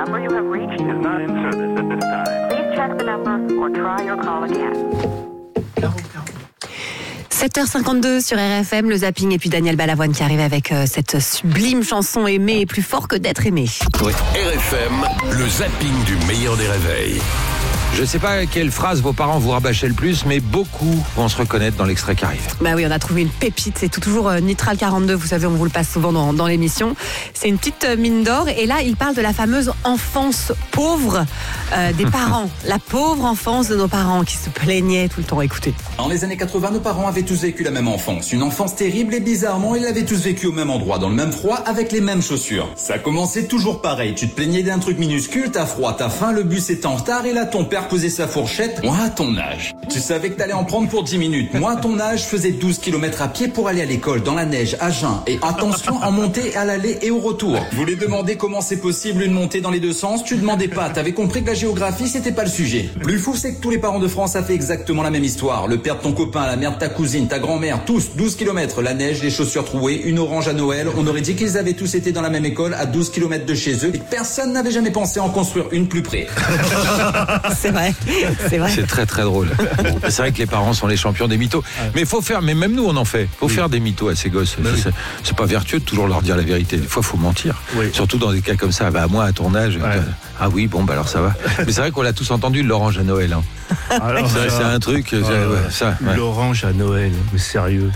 number you have reached is not in service at this time. Please check the number or try your call again. 7h52 sur RFM, le zapping et puis Daniel Balavoine qui arrive avec cette sublime chanson Aimer est plus fort que d'être aimé. Oui. RFM, le zapping du meilleur des réveils. Je ne sais pas quelle phrase vos parents vous rabâchaient le plus, mais beaucoup vont se reconnaître dans l'extrait qui arrive. Bah oui, on a trouvé une pépite, c'est toujours Nitral 42, vous savez, on vous le passe souvent dans l'émission. C'est une petite mine d'or et là, il parle de la fameuse enfance pauvre des parents. La pauvre enfance de nos parents qui se plaignaient tout le temps. Écoutez. Dans les années 80, nos parents avaient tous vécu la même enfance. Une enfance terrible et bizarrement, ils l'avaient tous vécu au même endroit, dans le même froid, avec les mêmes chaussures. Ça commençait toujours pareil. Tu te plaignais d'un truc minuscule, t'as froid, t'as faim, le bus est en retard et là ton père posait sa fourchette. Moi, à ton âge, tu savais que t'allais en prendre pour 10 minutes. Moi, à ton âge, je faisais 12 km à pied pour aller à l'école, dans la neige, à jeun. Et attention, en montée, à l'aller et au retour. Vous voulez demander comment c'est possible une montée dans les deux sens? Tu demandais pas. T'avais compris que la géographie, c'était pas le sujet. Plus fou, c'est que tous les parents de France a fait exactement la même histoire. Le père de ton copain, la mère de ta cousine, ta grand-mère, tous 12 km. La neige, les chaussures trouées, une orange à Noël. On aurait dit qu'ils avaient tous été dans la même école à 12 km de chez eux et que personne n'avait jamais pensé en construire une plus près. C'est vrai. C'est vrai. C'est très très drôle. C'est vrai que les parents sont les champions des mythos. Mais faut faire, mais même nous on en fait. Faut faire des mythos à ces gosses. C'est pas vertueux de toujours leur dire la vérité. Des fois faut mentir. Oui. Surtout dans des cas comme ça. Bah moi à ton âge. Ouais. Ah oui, bon bah alors ça va. Mais c'est vrai qu'on l'a tous entendu l'orange à Noël. Hein. Alors, c'est un truc. Ça. Ouais. L'orange à Noël, mais sérieux.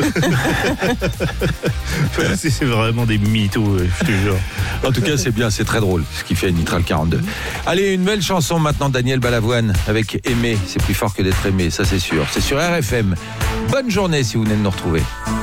C'est vraiment des mythos, je te jure. En tout cas, c'est bien, c'est très drôle ce qui fait Nitral 42. Allez, une belle chanson maintenant, Daniel Balavoine avec Aimer, c'est plus fort que d'être aimé, ça c'est sûr. C'est sur RFM. Bonne journée si vous venez de nous retrouver.